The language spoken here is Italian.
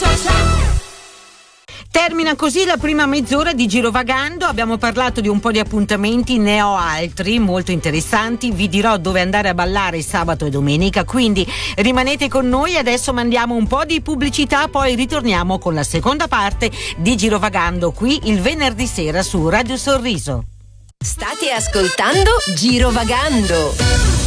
Termina così la prima mezz'ora di Girovagando. Abbiamo parlato di un po' di appuntamenti, ne ho altri molto interessanti. Vi dirò dove andare a ballare sabato e domenica, quindi rimanete con noi. Adesso mandiamo un po' di pubblicità, poi ritorniamo con la seconda parte di Girovagando qui il venerdì sera su Radio Sorriso. State ascoltando Girovagando.